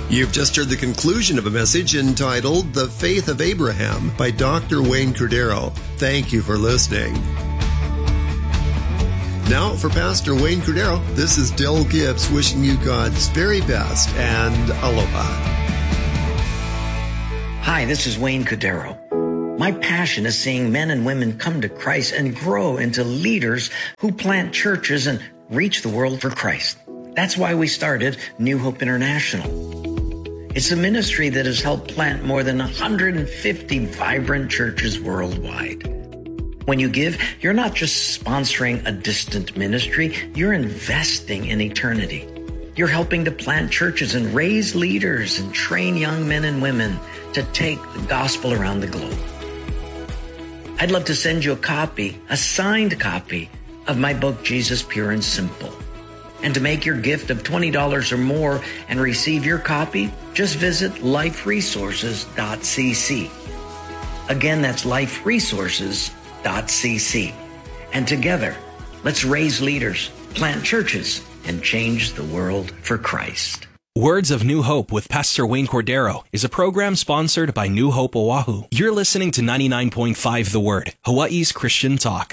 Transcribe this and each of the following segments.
You've just heard the conclusion of a message entitled The Faith of Abraham by Dr. Wayne Cordero. Thank you for listening. Now, for Pastor Wayne Cordero, this is Del Gibbs wishing you God's very best and aloha. Hi, this is Wayne Cordero. My passion is seeing men and women come to Christ and grow into leaders who plant churches and reach the world for Christ. That's why we started New Hope International. It's a ministry that has helped plant more than 150 vibrant churches worldwide. When you give, you're not just sponsoring a distant ministry, you're investing in eternity. You're helping to plant churches and raise leaders and train young men and women to take the gospel around the globe. I'd love to send you a signed copy of my book, Jesus Pure and Simple. And to make your gift of $20 or more and receive your copy, just visit liferesources.cc. Again, that's liferesources.cc. And together, let's raise leaders, plant churches, and change the world for Christ. Words of New Hope with Pastor Wayne Cordero is a program sponsored by New Hope Oahu. You're listening to 99.5 The Word, Hawaii's Christian talk.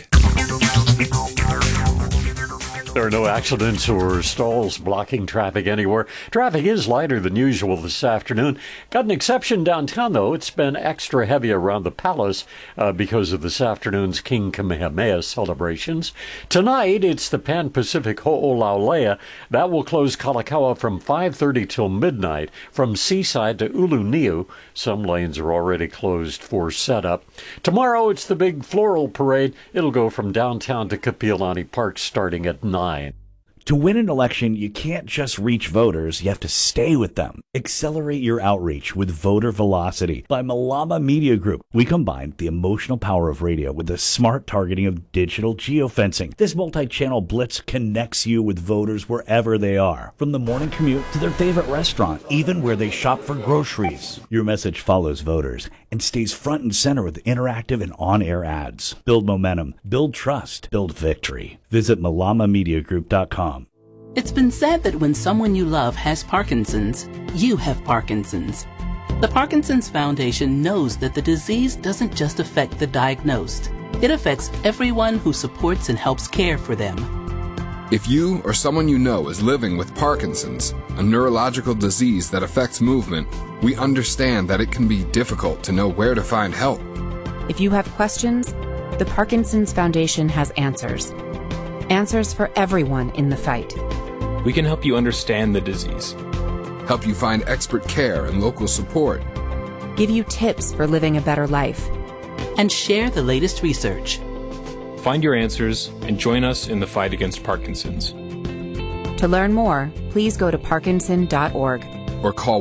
There are no accidents or stalls blocking traffic anywhere. Traffic is lighter than usual this afternoon. Got an exception downtown, though. It's been extra heavy around the palace because of this afternoon's King Kamehameha celebrations. Tonight, it's the Pan-Pacific Ho'olaulea. That will close Kalakaua from 5:30 till midnight from Seaside to Uluniu. Some lanes are already closed for setup. Tomorrow, it's the big floral parade. It'll go from downtown to Kapiolani Park starting at 9. To win an election, you can't just reach voters, you have to stay with them. Accelerate your outreach with Voter Velocity by Malama Media Group. We combined the emotional power of radio with the smart targeting of digital geofencing. This multi-channel blitz connects you with voters wherever they are, from the morning commute to their favorite restaurant, even where they shop for groceries. Your message follows voters and stays front and center with interactive and on-air ads. Build momentum, build trust, build victory. Visit malamamediagroup.com. It's been said that when someone you love has Parkinson's, you have Parkinson's. The Parkinson's Foundation knows that the disease doesn't just affect the diagnosed. It affects everyone who supports and helps care for them. If you or someone you know is living with Parkinson's, a neurological disease that affects movement, we understand that it can be difficult to know where to find help. If you have questions, the Parkinson's Foundation has answers. Answers for everyone in the fight. We can help you understand the disease, help you find expert care and local support, give you tips for living a better life, and share the latest research. Find your answers and join us in the fight against Parkinson's. To learn more, please go to parkinson.org or call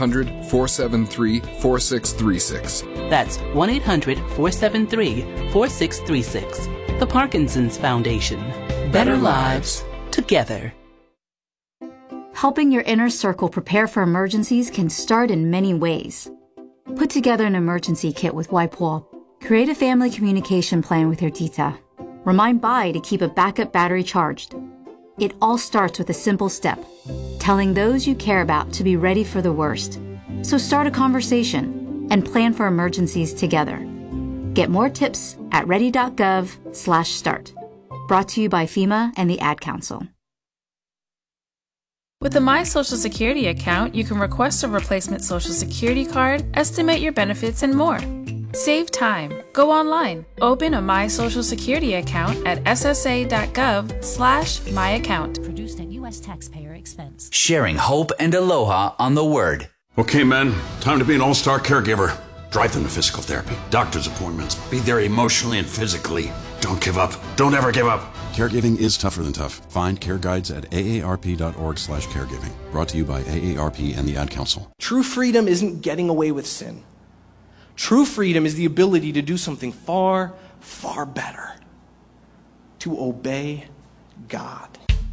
1-800-473-4636. That's 1-800-473-4636. The Parkinson's Foundation. Better lives together. Helping your inner circle prepare for emergencies can start in many ways. Put together an emergency kit with Waipoa. Create a family communication plan with your tita. Remind Bai to keep a backup battery charged. It all starts with a simple step, telling those you care about to be ready for the worst. So start a conversation and plan for emergencies together. Get more tips at ready.gov/start. Brought to you by FEMA and the Ad Council. With the My Social Security account, you can request a replacement Social Security card, estimate your benefits, and more. Save time. Go online. Open a My Social Security account at ssa.gov/myaccount. Produced at U.S. taxpayer expense. Sharing hope and aloha on the Word. Okay, men. Time to be an all-star caregiver. Drive them to physical therapy, doctor's appointments. Be there emotionally and physically. Don't give up. Don't ever give up. Caregiving is tougher than tough. Find care guides at aarp.org/caregiving. Brought to you by AARP and the Ad Council. True freedom isn't getting away with sin. True freedom is the ability to do something far, far better. To obey God.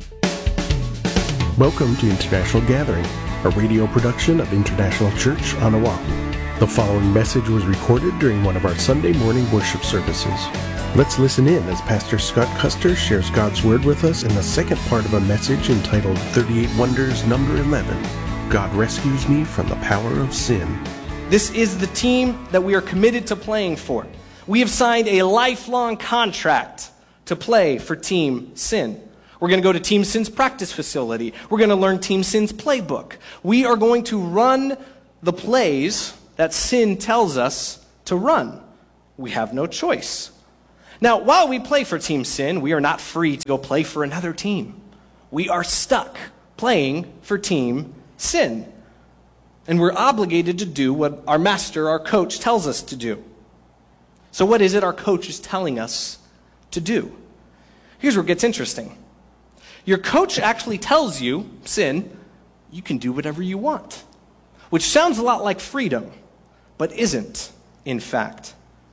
Welcome to International Gathering, a radio production of International Church on Oahu. The following message was recorded during one of our Sunday morning worship services. Let's listen in as Pastor Scott Custer shares God's Word with us in the second part of a message entitled 38 Wonders, Number 11. God rescues me from the power of sin. This is the team that we are committed to playing for. We have signed a lifelong contract to play for Team Sin. We're going to go to Team Sin's practice facility. We're going to learn Team Sin's playbook. We are going to run the plays that Sin tells us to run. We have no choice. Now, while we play for Team Sin, we are not free to go play for another team. We are stuck playing for Team Sin. And we're obligated to do what our master, our coach, tells us to do. So what is it our coach is telling us to do? Here's where it gets interesting. Your coach actually tells you, Sin, you can do whatever you want. Which sounds a lot like freedom, but isn't, in fact.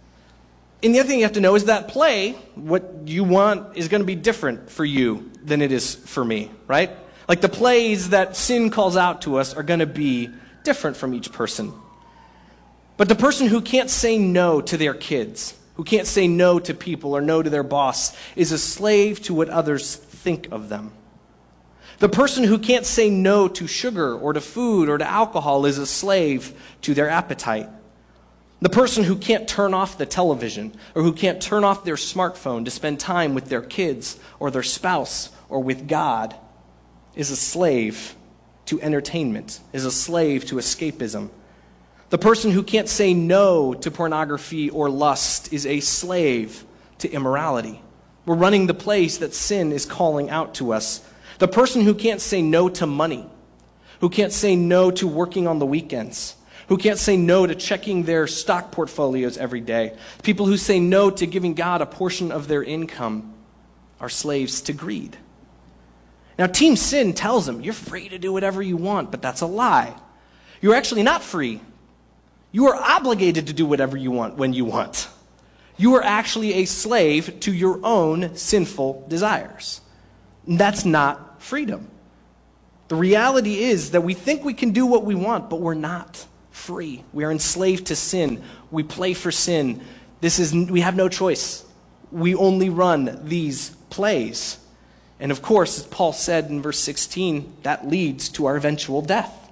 And the other thing you have to know is that play, what you want, is going to be different for you than it is for me, right? Like the plays that Sin calls out to us are going to be different from each person. But the person who can't say no to their kids, who can't say no to people or no to their boss, is a slave to what others think of them. The person who can't say no to sugar or to food or to alcohol is a slave to their appetite. The person who can't turn off the television or who can't turn off their smartphone to spend time with their kids or their spouse or with God is a slave to entertainment, is a slave to escapism. The person who can't say no to pornography or lust is a slave to immorality. We're running the place that Sin is calling out to us. The person who can't say no to money, who can't say no to working on the weekends, who can't say no to checking their stock portfolios every day, people who say no to giving God a portion of their income are slaves to greed. Now, Team Sin tells them, you're free to do whatever you want, but that's a lie. You're actually not free. You are obligated to do whatever you want when you want. You are actually a slave to your own sinful desires. And that's not freedom. The reality is that we think we can do what we want, but we're not free. We are enslaved to sin. We play for sin. We have no choice. We only run these plays. And of course, as Paul said in verse 16, that leads to our eventual death.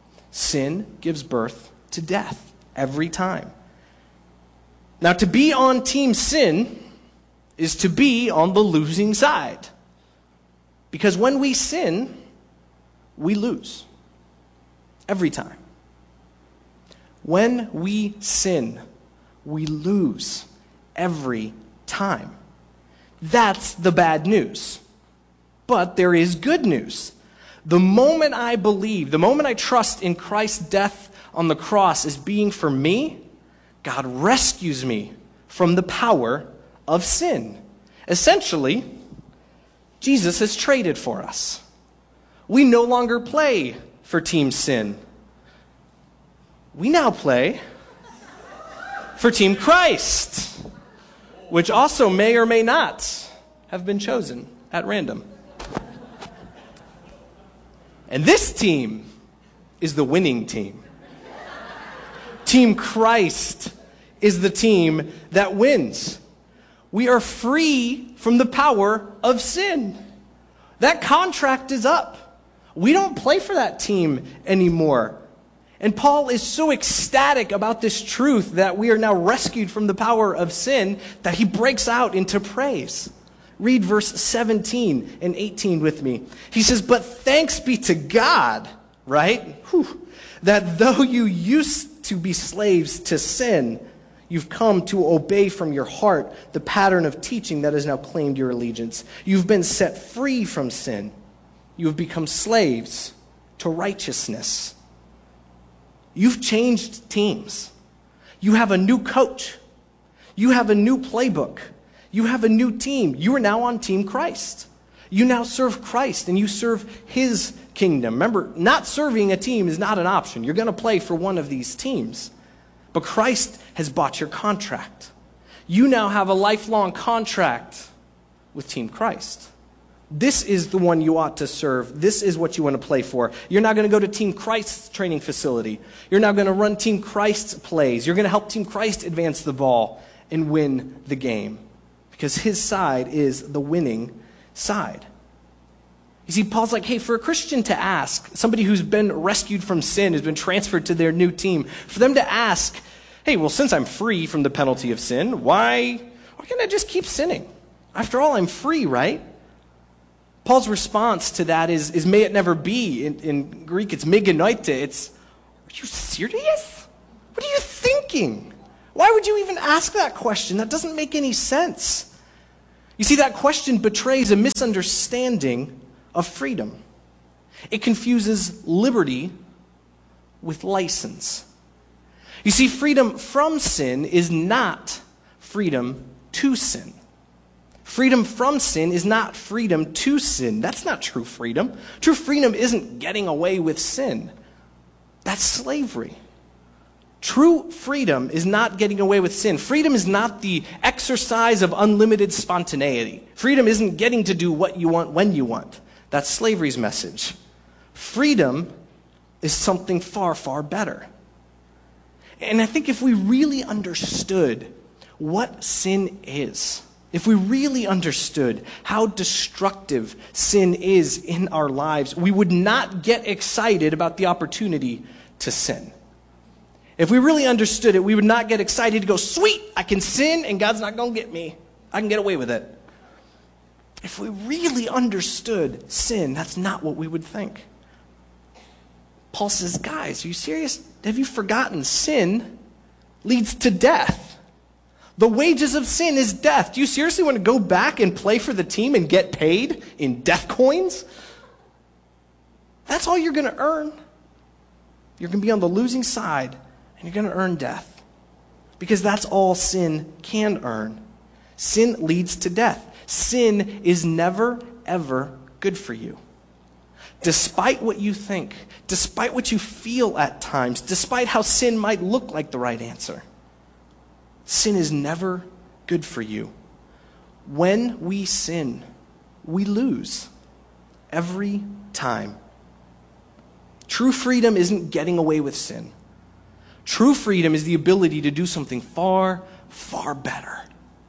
Sin gives birth to death every time. Now, to be on Team Sin is to be on the losing side. Because when we sin, we lose. Every time. When we sin, we lose every time. That's the bad news. But there is good news. The moment I believe, the moment I trust in Christ's death on the cross as being for me, God rescues me from the power of sin. Essentially, Jesus has traded for us. We no longer play for Team Sin. We now play for Team Christ, which also may or may not have been chosen at random. And this team is the winning team. Team Christ is the team that wins. We are free from the power of sin. That contract is up. We don't play for that team anymore. And Paul is so ecstatic about this truth that we are now rescued from the power of sin that he breaks out into praise. Read verse 17 and 18 with me. He says, but thanks be to God, right? That though you used to be slaves to sin, you've come to obey from your heart the pattern of teaching that has now claimed your allegiance. You've been set free from sin. You have become slaves to righteousness. You've changed teams. You have a new coach. You have a new playbook. You have a new team. You are now on Team Christ. You now serve Christ and you serve his kingdom. Remember, not serving a team is not an option. You're going to play for one of these teams. But Christ has bought your contract. You now have a lifelong contract with Team Christ. This is the one you ought to serve. This is what you want to play for. You're now going to go to Team Christ's training facility. You're now going to run Team Christ's plays. You're going to help Team Christ advance the ball and win the game. Because his side is the winning side. You see, Paul's like, hey, for a Christian to ask, somebody who's been rescued from sin, who's been transferred to their new team, for them to ask, hey, well, since I'm free from the penalty of sin, why can't I just keep sinning? After all, I'm free, right? Paul's response to that is may it never be. In Greek, it's me genoite. It's, are you serious? What are you thinking? Why would you even ask that question? That doesn't make any sense. You see, that question betrays a misunderstanding of freedom. It confuses liberty with license. You see, freedom from sin is not freedom to sin. Freedom from sin is not freedom to sin. That's not true freedom. True freedom isn't getting away with sin. That's slavery. True freedom is not getting away with sin. Freedom is not the exercise of unlimited spontaneity. Freedom isn't getting to do what you want when you want. That's slavery's message. Freedom is something far, far better. And I think if we really understood what sin is, if we really understood how destructive sin is in our lives, we would not get excited about the opportunity to sin. If we really understood it, we would not get excited to go, sweet, I can sin and God's not going to get me. I can get away with it. If we really understood sin, that's not what we would think. Paul says, guys, are you serious? Have you forgotten sin leads to death? The wages of sin is death. Do you seriously want to go back and play for the team and get paid in death coins? That's all you're going to earn. You're going to be on the losing side, and you're going to earn death. Because that's all sin can earn. Sin leads to death. Sin is never, ever good for you. Despite what you think, despite what you feel at times, despite how sin might look like the right answer, sin is never good for you. When we sin, we lose every time. True freedom isn't getting away with sin. True freedom is the ability to do something far, far better.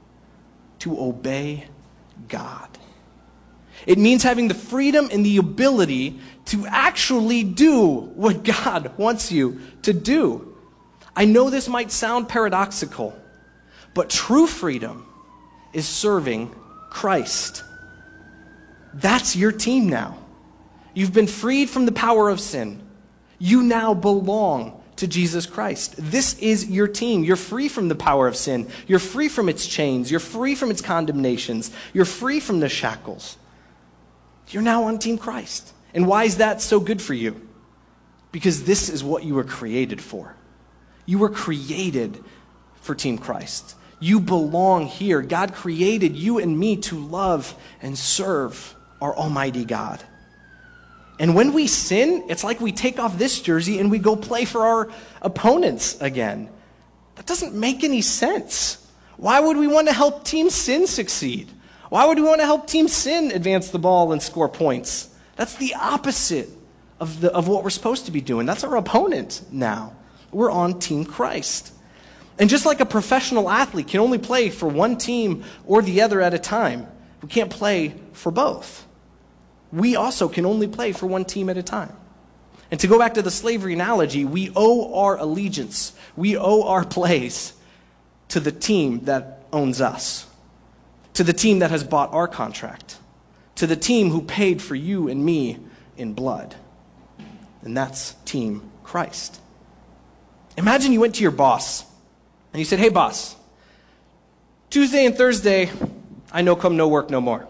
To obey God. It means having the freedom and the ability to actually do what God wants you to do. I know this might sound paradoxical, but true freedom is serving Christ. That's your team now. You've been freed from the power of sin. You now belong to Jesus Christ. This is your team. You're free from the power of sin. You're free from its chains. You're free from its condemnations. You're free from the shackles. You're now on Team Christ. And why is that so good for you? Because this is what you were created for. You were created for Team Christ. You belong here. God created you and me to love and serve our Almighty God. And when we sin, it's like we take off this jersey and we go play for our opponents again. That doesn't make any sense. Why would we want to help Team Sin succeed? Why would we want to help Team Sin advance the ball and score points? That's the opposite of what we're supposed to be doing. That's our opponent now. We're on Team Christ. And just like a professional athlete can only play for one team or the other at a time, we can't play for both. We also can only play for one team at a time. And to go back to the slavery analogy, we owe our allegiance, we owe our plays to the team that owns us, to the team that has bought our contract, to the team who paid for you and me in blood. And that's Team Christ. Imagine you went to your boss and you said, hey boss, Tuesday and Thursday, I no come, no work, no more.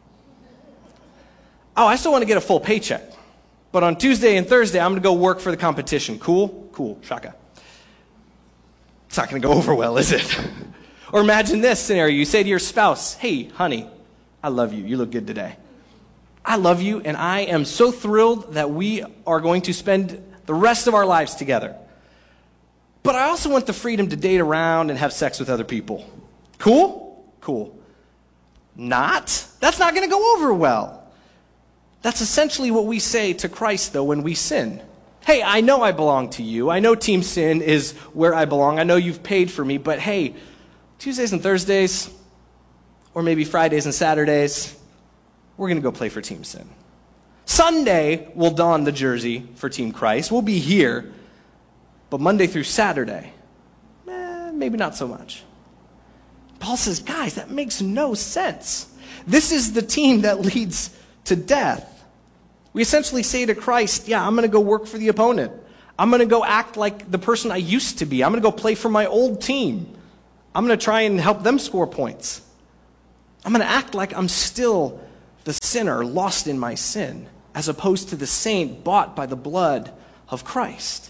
Oh, I still want to get a full paycheck. But on Tuesday and Thursday, I'm going to go work for the competition. Cool? Cool. Shaka. It's not going to go over well, is it? Or imagine this scenario. You say to your spouse, hey, honey, I love you. You look good today. I love you, and I am so thrilled that we are going to spend the rest of our lives together. But I also want the freedom to date around and have sex with other people. Cool? Cool. Not? That's not going to go over well. That's essentially what we say to Christ, though, when we sin. Hey, I know I belong to you. I know Team Sin is where I belong. I know you've paid for me. But hey, Tuesdays and Thursdays, or maybe Fridays and Saturdays, we're going to go play for Team Sin. Sunday, we'll don the jersey for Team Christ. We'll be here. But Monday through Saturday, maybe not so much. Paul says, guys, that makes no sense. This is the team that leads to death. We essentially say to Christ, yeah, I'm going to go work for the opponent. I'm going to go act like the person I used to be. I'm going to go play for my old team. I'm going to try and help them score points. I'm going to act like I'm still the sinner lost in my sin, as opposed to the saint bought by the blood of Christ.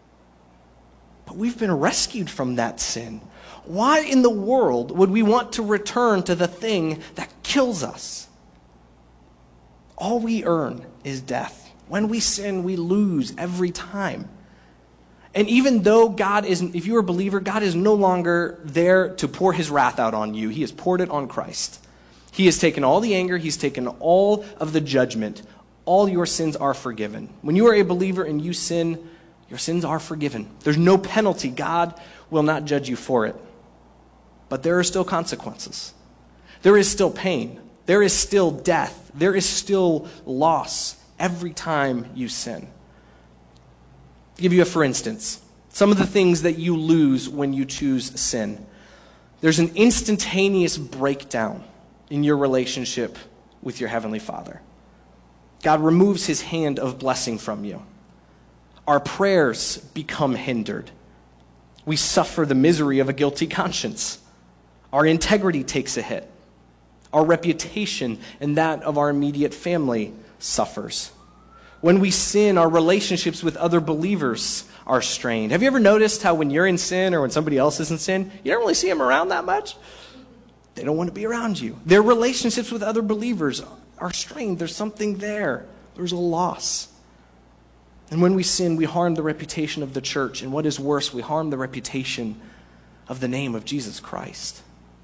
But we've been rescued from that sin. Why in the world would we want to return to the thing that kills us? All we earn is death. When we sin, we lose every time. And even though if you're a believer, God is no longer there to pour his wrath out on you. He has poured it on Christ. He has taken all the anger. He's taken all of the judgment. All your sins are forgiven. When you are a believer and you sin, your sins are forgiven. There's no penalty. God will not judge you for it. But there are still consequences. There is still pain. There is still death. There is still loss every time you sin. To give you for instance, some of the things that you lose when you choose sin. There's an instantaneous breakdown in your relationship with your Heavenly Father. God removes his hand of blessing from you. Our prayers become hindered. We suffer the misery of a guilty conscience. Our integrity takes a hit. Our reputation and that of our immediate family suffers. When we sin, our relationships with other believers are strained. Have you ever noticed how when you're in sin or when somebody else is in sin, you don't really see them around that much? They don't want to be around you. Their relationships with other believers are strained. There's something there. There's a loss. And when we sin, we harm the reputation of the church. And what is worse, we harm the reputation of the name of Jesus Christ.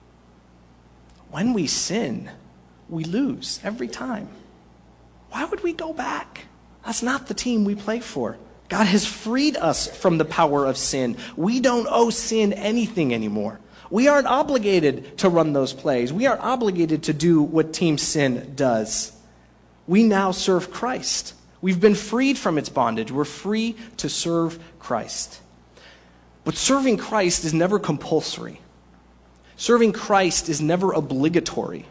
When we sin, we lose every time. Why would we go back? That's not the team we play for. God has freed us from the power of sin. We don't owe sin anything anymore. We aren't obligated to run those plays. We aren't obligated to do what Team Sin does. We now serve Christ. We've been freed from its bondage. We're free to serve Christ. But serving Christ is never compulsory. Serving Christ is never obligatory.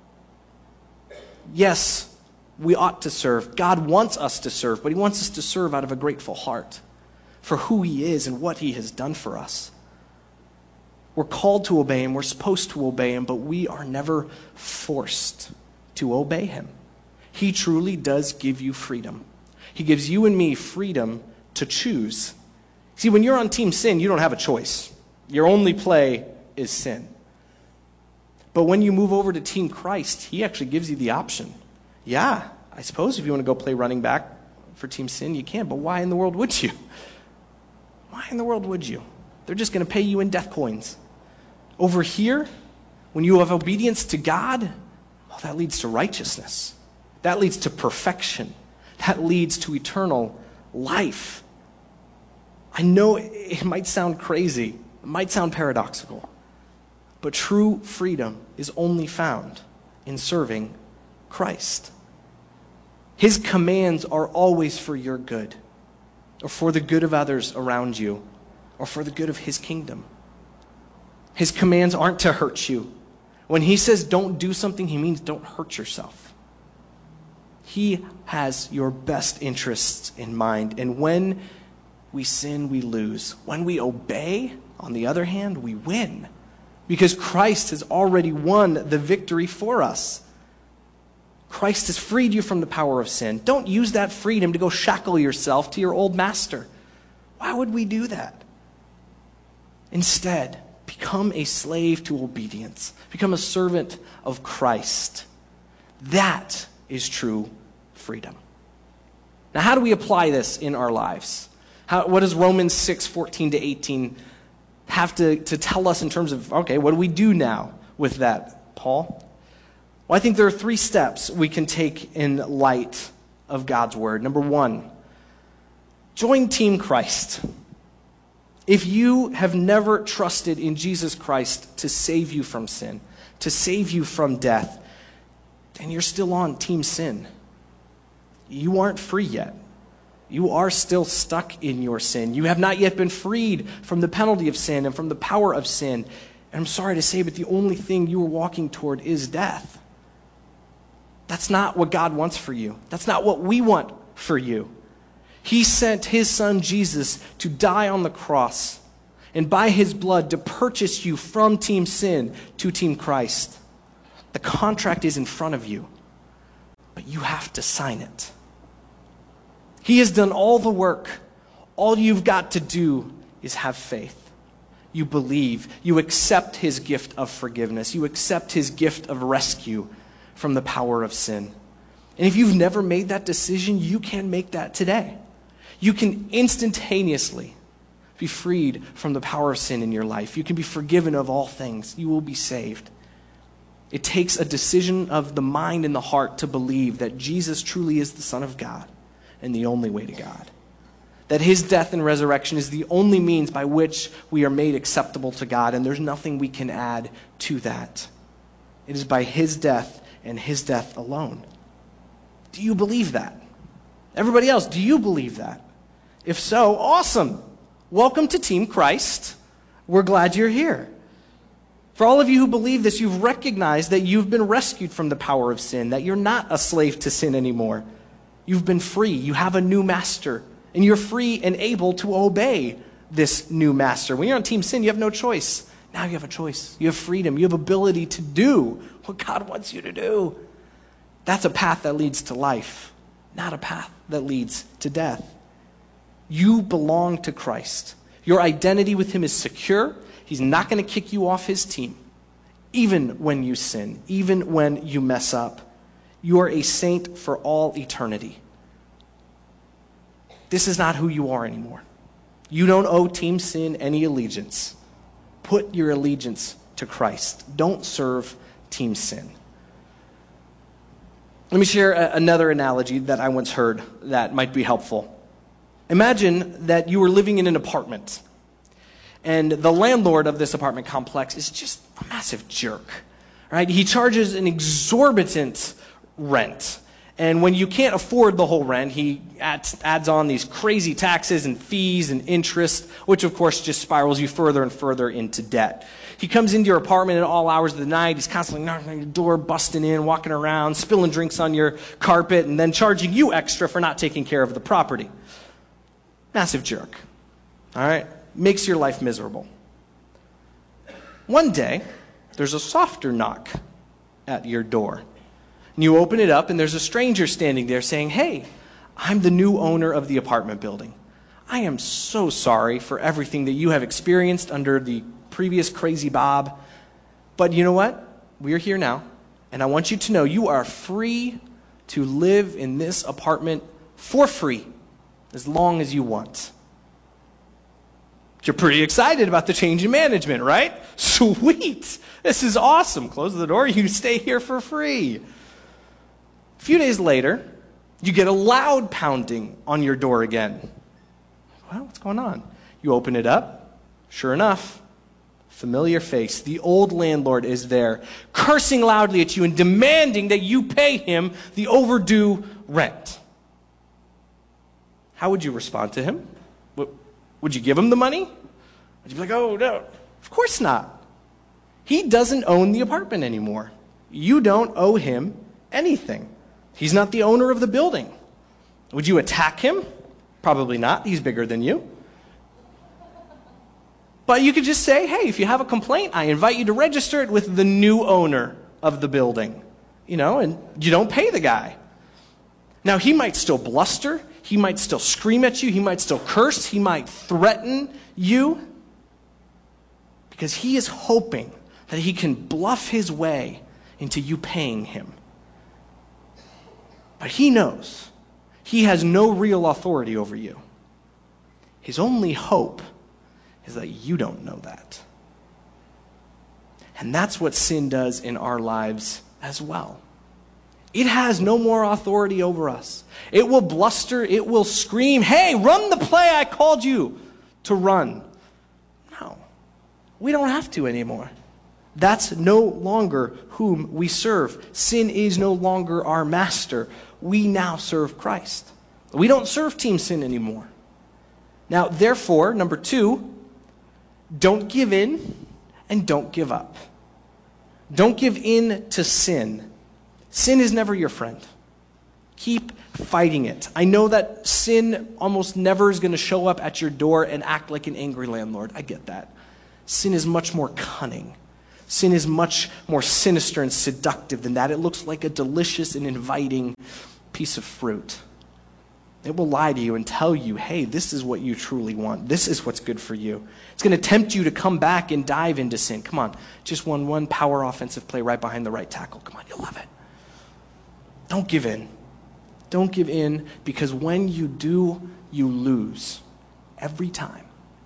Yes, we ought to serve. God wants us to serve, but he wants us to serve out of a grateful heart for who he is and what he has done for us. We're called to obey him. We're supposed to obey him, but we are never forced to obey him. He truly does give you freedom. He gives you and me freedom to choose. See, when you're on Team Sin, you don't have a choice. Your only play is sin. But when you move over to Team Christ, he actually gives you the option. Yeah, I suppose if you want to go play running back for Team Sin, you can, but why in the world would you? Why in the world would you? They're just going to pay you in death coins. Over here, when you have obedience to God, well, that leads to righteousness. That leads to perfection. That leads to eternal life. I know it might sound crazy. It might sound paradoxical. But true freedom is only found in serving Christ. His commands are always for your good, or for the good of others around you, or for the good of his kingdom. His commands aren't to hurt you. When he says don't do something, he means don't hurt yourself. He has your best interests in mind. And when we sin, we lose. When we obey, on the other hand, we win. Because Christ has already won the victory for us. Christ has freed you from the power of sin. Don't use that freedom to go shackle yourself to your old master. Why would we do that? Instead, become a slave to obedience. Become a servant of Christ. That is true freedom. Now, how do we apply this in our lives? What does Romans 6:14-18 have to tell us in terms of, okay, what do we do now with that, Paul? Well, I think there are 3 steps we can take in light of God's word. Number 1, join Team Christ. If you have never trusted in Jesus Christ to save you from sin, to save you from death, then you're still on Team Sin. you aren't free yet. You are still stuck in your sin. You have not yet been freed from the penalty of sin and from the power of sin. And I'm sorry to say, but the only thing you are walking toward is death. That's not what God wants for you. That's not what we want for you. He sent his son Jesus to die on the cross and by his blood to purchase you from Team Sin to Team Christ. The contract is in front of you, but you have to sign it. He has done all the work. All you've got to do is have faith. You believe. You accept his gift of forgiveness. You accept his gift of rescue from the power of sin. And if you've never made that decision, you can make that today. You can instantaneously be freed from the power of sin in your life. You can be forgiven of all things. You will be saved. It takes a decision of the mind and the heart to believe that Jesus truly is the Son of God and the only way to God. That his death and resurrection is the only means by which we are made acceptable to God, and there's nothing we can add to that. It is by his death and his death alone. Do you believe that? Everybody else, do you believe that? If so, awesome. Welcome to Team Christ. We're glad you're here. For all of you who believe this, you've recognized that you've been rescued from the power of sin, that you're not a slave to sin anymore. You've been free. You have a new master, and you're free and able to obey this new master. When you're on Team Sin, you have no choice. Now you have a choice. You have freedom. You have ability to do what God wants you to do. That's a path that leads to life, not a path that leads to death. You belong to Christ. Your identity with him is secure. He's not going to kick you off his team, even when you sin, even when you mess up. You are a saint for all eternity. This is not who you are anymore. You don't owe Team Sin any allegiance. Put your allegiance to Christ. Don't serve Team Sin. Let me share another analogy that I once heard that might be helpful. Imagine that you were living in an apartment, and the landlord of this apartment complex is just a massive jerk. Right? He charges an exorbitant rent. And when you can't afford the whole rent, he adds on these crazy taxes and fees and interest, which of course just spirals you further and further into debt. He comes into your apartment at all hours of the night. He's constantly knocking on your door, busting in, walking around, spilling drinks on your carpet, and then charging you extra for not taking care of the property. Massive jerk. All right? Makes your life miserable. One day, there's a softer knock at your door. And you open it up, and there's a stranger standing there saying, "Hey, I'm the new owner of the apartment building. I am so sorry for everything that you have experienced under the previous crazy Bob. But you know what? We are here now, and I want you to know you are free to live in this apartment for free as long as you want." You're pretty excited about the change in management, right? Sweet. This is awesome. Close the door. You stay here for free. A few days later, you get a loud pounding on your door again. Well, what's going on? You open it up. Sure enough, familiar face. The old landlord is there, cursing loudly at you and demanding that you pay him the overdue rent. How would you respond to him? Would you give him the money? Would you be like, "Oh, no"? Of course not. He doesn't own the apartment anymore. You don't owe him anything. He's not the owner of the building. Would you attack him? Probably not. He's bigger than you. But you could just say, "Hey, if you have a complaint, I invite you to register it with the new owner of the building." And you don't pay the guy. Now, he might still bluster. He might still scream at you. He might still curse. He might threaten you. Because he is hoping that he can bluff his way into you paying him. But he knows he has no real authority over you. His only hope is that you don't know that. And that's what sin does in our lives as well. It has no more authority over us. It will bluster, it will scream, "Hey, run the play I called you to run." No, we don't have to anymore. That's no longer whom we serve. Sin is no longer our master. we now serve Christ. We don't serve Team Sin anymore. Now, therefore, number 2, don't give in and don't give up. Don't give in to sin. Sin is never your friend. Keep fighting it. I know that sin almost never is going to show up at your door and act like an angry landlord. I get that. Sin is much more cunning. Sin is much more sinister and seductive than that. It looks like a delicious and inviting piece of fruit. It will lie to you and tell you, hey, this is what you truly want. This is what's good for you. It's going to tempt you to come back and dive into sin. Come on, just one power offensive play right behind the right tackle. Come on, you'll love it. Don't give in. Don't give in, because when you do, you lose every time.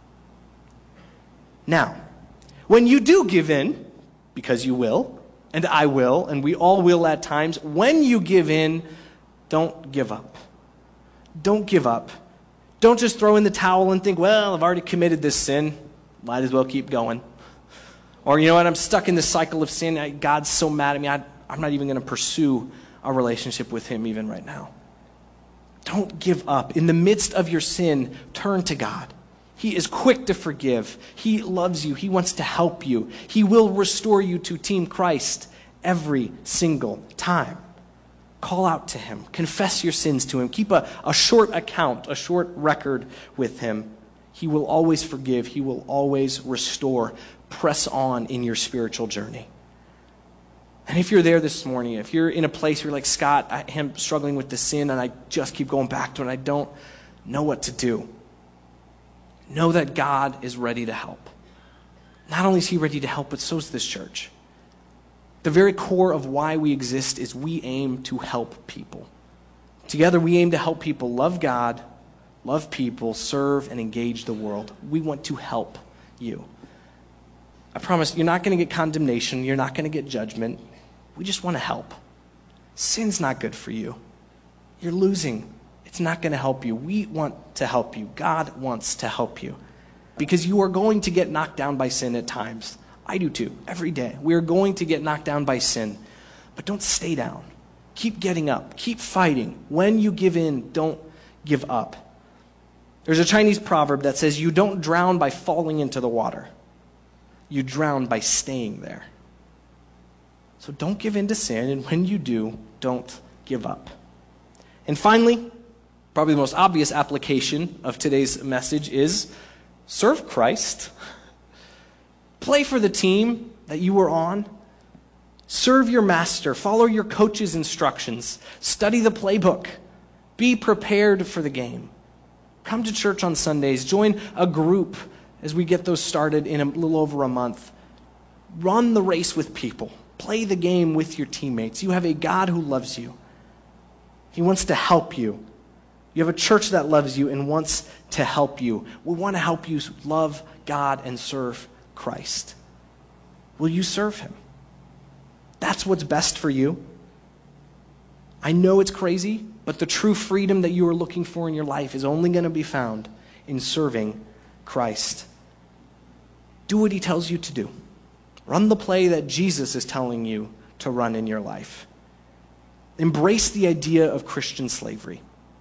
Now, when you do give in, because you will, and I will, and we all will at times, when you give in, don't give up. Don't give up. Don't just throw in the towel and think, well, I've already committed this sin. Might as well keep going. Or, you know what, I'm stuck in this cycle of sin. God's so mad at me, I'm not even going to pursue a relationship with him even right now. Don't give up. In the midst of your sin, turn to God. He is quick to forgive. He loves you. He wants to help you. He will restore you to Team Christ every single time. Call out to him. Confess your sins to him. Keep a short account, a short record with him. He will always forgive. He will always restore. Press on in your spiritual journey. And if you're there this morning, if you're in a place where you're like, Scott, I am struggling with the sin and I just keep going back to it and I don't know what to do, know that God is ready to help. Not only is he ready to help, but so is this church. The very core of why we exist is we aim to help people. Together we aim to help people love God, love people, serve, and engage the world. We want to help you. I promise you're not going to get condemnation. You're not going to get judgment. We just want to help. Sin's not good for you. You're losing. It's not going to help you. We want to help you. God wants to help you. Because you are going to get knocked down by sin at times. I do too, every day. We are going to get knocked down by sin. But don't stay down. Keep getting up. Keep fighting. When you give in, don't give up. There's a Chinese proverb that says, you don't drown by falling into the water. You drown by staying there. So don't give in to sin, and when you do, don't give up. And finally, probably the most obvious application of today's message is serve Christ. Play for the team that you are on. Serve your master. Follow your coach's instructions. Study the playbook. Be prepared for the game. Come to church on Sundays. Join a group as we get those started in a little over a month. Run the race with people. Play the game with your teammates. You have a God who loves you. He wants to help you. You have a church that loves you and wants to help you. We want to help you love God and serve Christ. Will you serve him? That's what's best for you. I know it's crazy, but the true freedom that you are looking for in your life is only going to be found in serving Christ. Do what he tells you to do. Run the play that Jesus is telling you to run in your life. Embrace the idea of Christian slavery.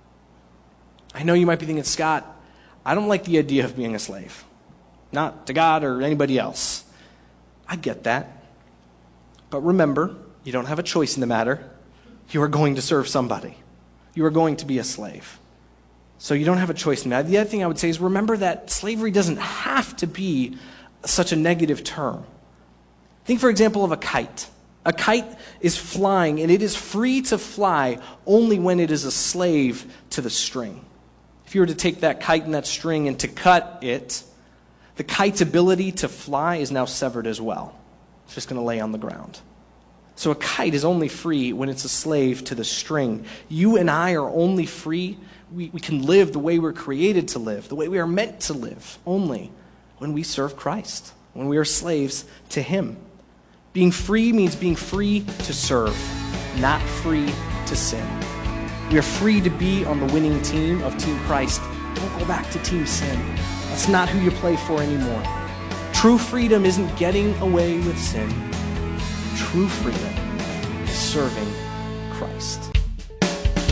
I know you might be thinking, Scott, I don't like the idea of being a slave. Not to God or anybody else. I get that. But remember, you don't have a choice in the matter. You are going to serve somebody. You are going to be a slave. So you don't have a choice in that. The other thing I would say is remember that slavery doesn't have to be such a negative term. Think, for example, of a kite. A kite is flying, and it is free to fly only when it is a slave to the string. If you were to take that kite and that string and to cut it, the kite's ability to fly is now severed as well. It's just going to lay on the ground. So a kite is only free when it's a slave to the string. You and I are only free. We can live the way we're created to live, the way we are meant to live, only when we serve Christ, when we are slaves to him. Being free means being free to serve, not free to sin. We are free to be on the winning team of Team Christ. Don't go back to Team Sin. That's not who you play for anymore. True freedom isn't getting away with sin. True freedom is serving Christ.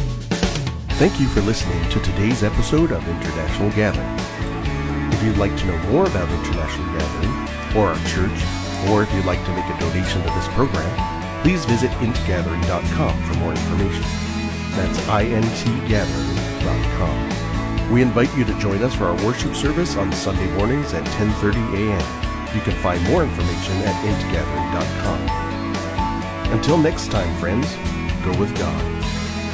Thank you for listening to today's episode of International Gathering. If you'd like to know more about International Gathering, or our church, or if you'd like to make a donation to this program, please visit intgathering.com for more information. That's intgathering.com. We invite you to join us for our worship service on Sunday mornings at 10:30 a.m. You can find more information at intgathering.com. Until next time, friends, go with God.